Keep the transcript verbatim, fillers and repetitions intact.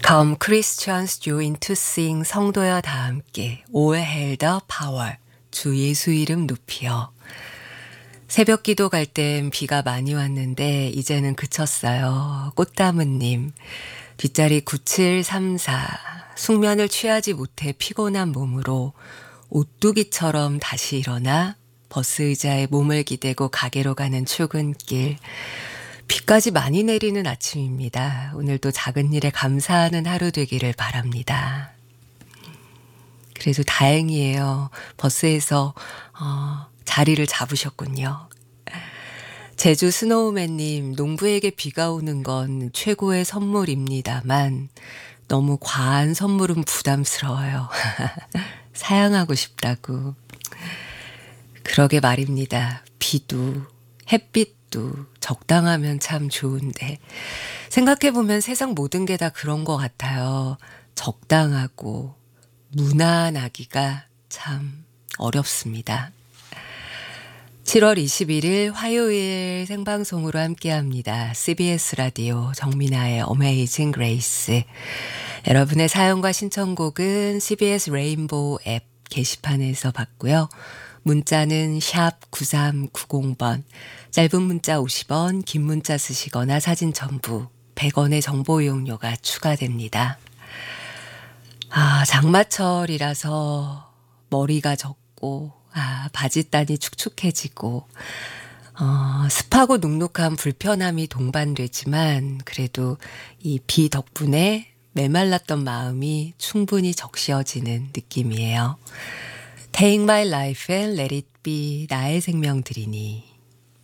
Come Christians join to sing 성도여 다 함께 All hail the power 주 예수 이름 높이여. 새벽 기도 갈 땐 비가 많이 왔는데 이제는 그쳤어요. 꽃다무님 뒷자리 구칠삼사 숙면을 취하지 못해 피곤한 몸으로 오뚜기처럼 다시 일어나 버스 의자에 몸을 기대고 가게로 가는 출근길. 비까지 많이 내리는 아침입니다. 오늘도 작은 일에 감사하는 하루 되기를 바랍니다. 그래도 다행이에요. 버스에서 어, 자리를 잡으셨군요. 제주 스노우맨님, 농부에게 비가 오는 건 최고의 선물입니다만 너무 과한 선물은 부담스러워요. 사양하고 싶다고. 그러게 말입니다. 비도 햇빛도 적당하면 참 좋은데 생각해보면 세상 모든 게 다 그런 것 같아요. 적당하고 무난하기가 참 어렵습니다. 칠월 이십일일 화요일 생방송으로 함께합니다. 씨비에스 라디오 정민아의 어메이징 그레이스. 여러분의 사연과 신청곡은 씨비에스 레인보우 앱 게시판에서 받고요. 문자는 샵 구삼구공번, 짧은 문자 오십 원, 긴 문자 쓰시거나 사진 첨부, 백 원의 정보 이용료가 추가됩니다. 아, 장마철이라서 머리가 젖고, 아, 바짓단이 축축해지고, 어, 습하고 눅눅한 불편함이 동반되지만, 그래도 이 비 덕분에 메말랐던 마음이 충분히 적셔지는 느낌이에요. Take my life and let it be 나의 생명 드리니.